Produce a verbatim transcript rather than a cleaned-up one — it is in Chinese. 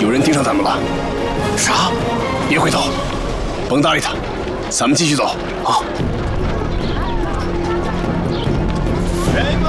有人盯上咱们了。 啥？ 别回头，甭搭理他，咱们继续走啊！ 全